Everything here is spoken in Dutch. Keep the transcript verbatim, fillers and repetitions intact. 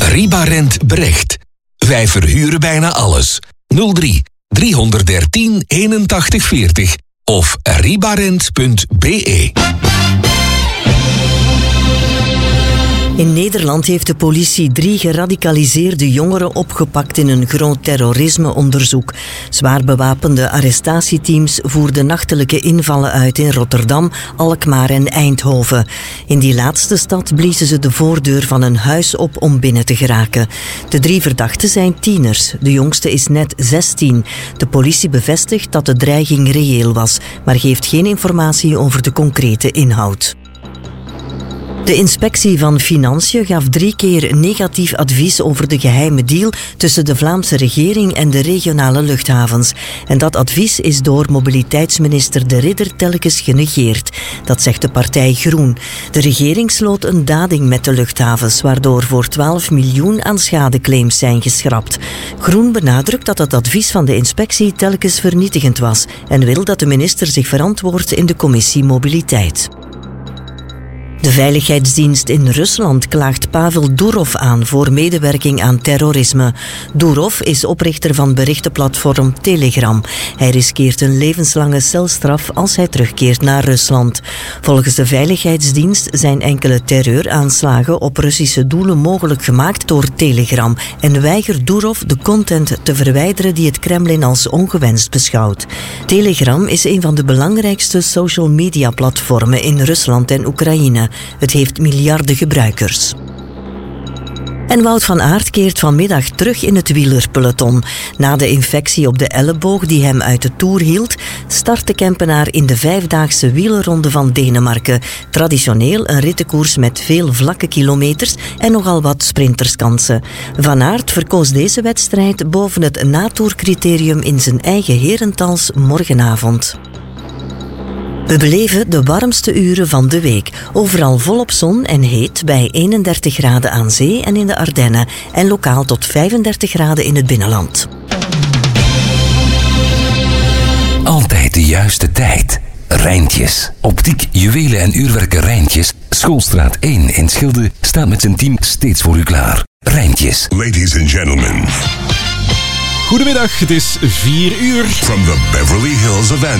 Ribarent Brecht. Wij verhuren bijna alles. nul drie driehonderddertien eenentachtig veertig of ribarent punt b e. In Nederland heeft de politie drie geradicaliseerde jongeren opgepakt in een groot terrorismeonderzoek. Zwaar bewapende arrestatieteams voerden nachtelijke invallen uit in Rotterdam, Alkmaar en Eindhoven. In die laatste stad bliezen ze de voordeur van een huis op om binnen te geraken. De drie verdachten zijn tieners. De jongste is net zestien. De politie bevestigt dat de dreiging reëel was, maar geeft geen informatie over de concrete inhoud. De inspectie van Financiën gaf drie keer negatief advies over de geheime deal tussen de Vlaamse regering en de regionale luchthavens. En dat advies is door mobiliteitsminister De Ridder telkens genegeerd. Dat zegt de partij Groen. De regering sloot een dading met de luchthavens, waardoor voor twaalf miljoen aan schadeclaims zijn geschrapt. Groen benadrukt dat het advies van de inspectie telkens vernietigend was en wil dat de minister zich verantwoordt in de commissie Mobiliteit. De veiligheidsdienst in Rusland klaagt Pavel Durov aan voor medewerking aan terrorisme. Durov is oprichter van berichtenplatform Telegram. Hij riskeert een levenslange celstraf als hij terugkeert naar Rusland. Volgens de veiligheidsdienst zijn enkele terreuraanslagen op Russische doelen mogelijk gemaakt door Telegram en weigert Durov de content te verwijderen die het Kremlin als ongewenst beschouwt. Telegram is een van de belangrijkste social media platformen in Rusland en Oekraïne. Het heeft miljarden gebruikers. En Wout van Aert keert vanmiddag terug in het wielerpeloton. Na de infectie op de elleboog die hem uit de Tour hield, start de Kempenaar in de vijfdaagse wielerronde van Denemarken. Traditioneel een rittenkoers met veel vlakke kilometers en nogal wat sprinterskansen. Van Aert verkoos deze wedstrijd boven het natourcriterium in zijn eigen herentals morgenavond. We beleven de warmste uren van de week. Overal volop zon en heet bij eenendertig graden aan zee en in de Ardennen. En lokaal tot vijfendertig graden in het binnenland. Altijd de juiste tijd. Rijntjes. Optiek, juwelen en uurwerken Rijntjes. Schoolstraat één in Schilde staat met zijn team steeds voor u klaar. Rijntjes. Ladies and gentlemen. Goedemiddag, het is vier uur. From the Beverly Hills of